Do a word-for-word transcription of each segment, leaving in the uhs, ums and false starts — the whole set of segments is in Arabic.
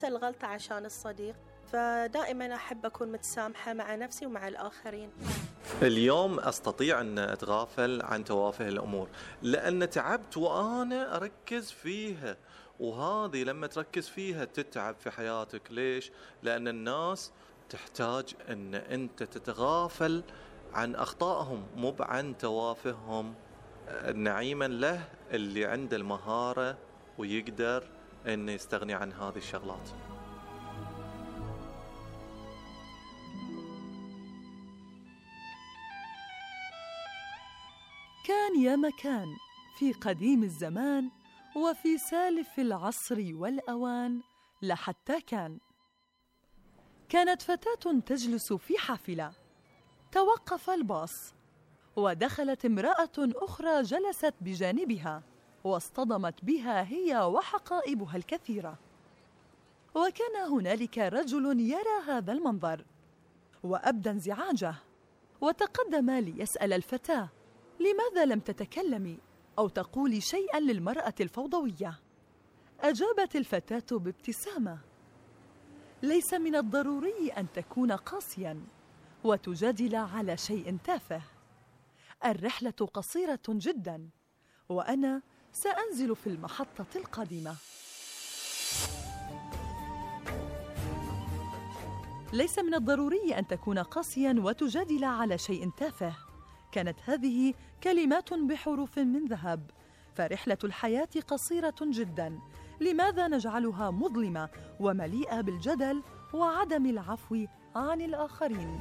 الغلطة عشان الصديق، فدائما أحب أكون متسامحة مع نفسي ومع الآخرين. اليوم أستطيع أن أتغافل عن توافه الأمور لأن تعبت وأنا أركز فيها، وهذه لما تركز فيها تتعب في حياتك. ليش؟ لأن الناس تحتاج أن أنت تتغافل عن أخطائهم مو عن توافههم. نعيما له اللي عنده المهارة ويقدر أن يستغني عن هذه الشغلات. كان يا مكان في قديم الزمان وفي سالف العصر والأوان لحتى كان. كانت فتاة تجلس في حافلة، توقف الباص ودخلت امرأة أخرى جلست بجانبها واصطدمت بها هي وحقائبها الكثيرة. وكان هنالك رجل يرى هذا المنظر وأبدى انزعاجه، وتقدم ليسأل الفتاة: لماذا لم تتكلمي أو تقولي شيئا للمرأة الفوضوية؟ أجابت الفتاة بابتسامة: ليس من الضروري أن تكون قاسيا وتجادل على شيء تافه. الرحلة قصيرة جدا وأنا سأنزل في المحطة القادمة. ليس من الضروري أن تكون قاسيا وتجادل على شيء تافه. كانت هذه كلمات بحروف من ذهب، فرحلة الحياة قصيرة جدا، لماذا نجعلها مظلمة ومليئة بالجدل وعدم العفو عن الآخرين؟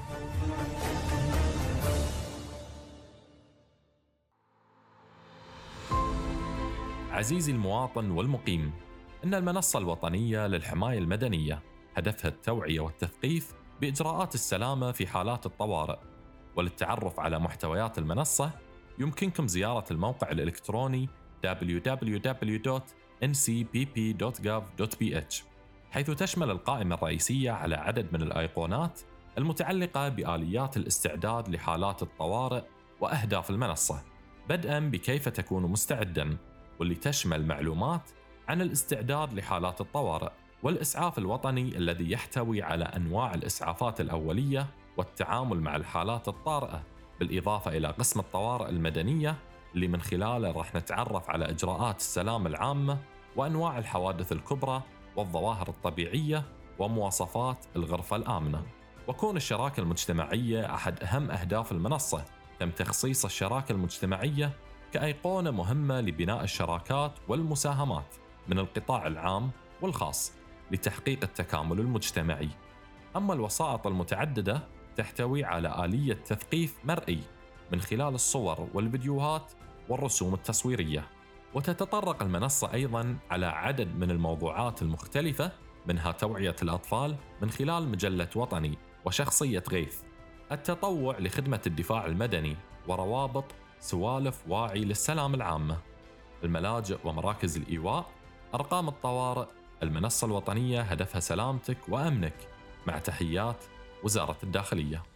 عزيزي المواطن والمقيم، إن المنصة الوطنية للحماية المدنية هدفها التوعية والتثقيف بإجراءات السلامة في حالات الطوارئ. وللتعرف على محتويات المنصة يمكنكم زيارة الموقع الإلكتروني دبليو دبليو دبليو دوت إن سي بي بي دوت جوف دوت بي إتش، حيث تشمل القائمة الرئيسية على عدد من الأيقونات المتعلقة بآليات الاستعداد لحالات الطوارئ وأهداف المنصة، بدءاً بكيف تكون مستعداً، واللي تشمل معلومات عن الاستعداد لحالات الطوارئ والإسعاف الوطني الذي يحتوي على أنواع الإسعافات الأولية والتعامل مع الحالات الطارئة، بالإضافة إلى قسم الطوارئ المدنية اللي من خلاله راح نتعرف على إجراءات السلامة العامة وأنواع الحوادث الكبرى والظواهر الطبيعية ومواصفات الغرفة الآمنة. وكون الشراكة المجتمعية أحد أهم أهداف المنصة، تم تخصيص الشراكة المجتمعية كأيقونة مهمة لبناء الشراكات والمساهمات من القطاع العام والخاص لتحقيق التكامل المجتمعي. أما الوسائط المتعددة تحتوي على آلية تثقيف مرئي من خلال الصور والفيديوهات والرسوم التصويرية. وتتطرق المنصة أيضاً على عدد من الموضوعات المختلفة، منها توعية الأطفال من خلال مجلة وطني وشخصية غيث، التطوع لخدمة الدفاع المدني، وروابط سوالف واعي للسلام العامة، الملاجئ ومراكز الإيواء، أرقام الطوارئ. المنصة الوطنية هدفها سلامتك وأمنك، مع تحيات وزارة الداخلية.